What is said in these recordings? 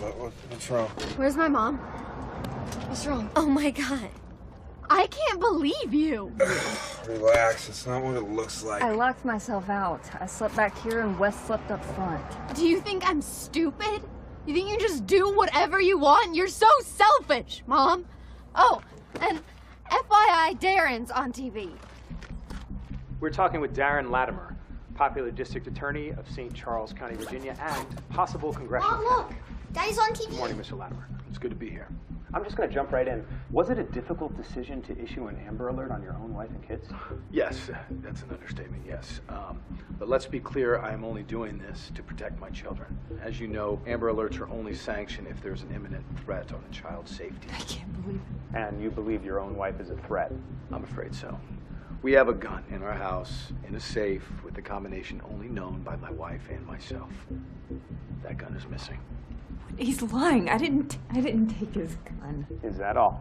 What's wrong? Where's my mom? What's wrong? Oh my God. I can't believe you. Relax, it's not what it looks like. I locked myself out. I slept back here and Wes slept up front. Do you think I'm stupid? You think you just do whatever you want? You're so selfish, Mom. Oh, and FYI, Darren's on TV. We're talking with Darren Latimer, popular district attorney of St. Charles County, Virginia, and possible congressional look, Daddy's on TV. Good morning, Mr. Latimer. It's good to be here. I'm just going to jump right in. Was it a difficult decision to issue an Amber Alert on your own wife and kids? Yes, that's an understatement, yes. But let's be clear, I'm only doing this to protect my children. As you know, Amber Alerts are only sanctioned if there's an imminent threat on the child's safety. I can't believe it. And you believe your own wife is a threat? I'm afraid so. We have a gun in our house, in a safe, with the combination only known by my wife and myself. That gun is missing. He's lying. I didn't take his gun. Is that all?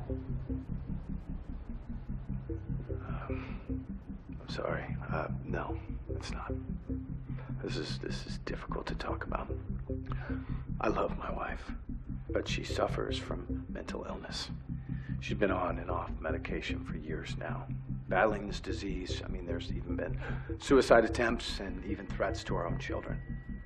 I'm sorry. No, it's not. This is difficult to talk about. I love my wife, but she suffers from mental illness. She's been on and off medication for years now, battling this disease. I mean, there's even been suicide attempts and even threats to our own children.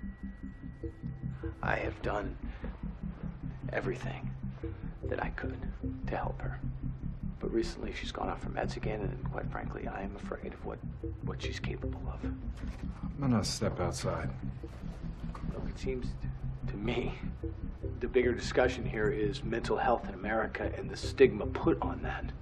I have done everything that I could to help her. But recently she's gone off her meds again, and quite frankly, I am afraid of what she's capable of. I'm gonna step outside. Look, it seems to me the bigger discussion here is mental health in America and the stigma put on that.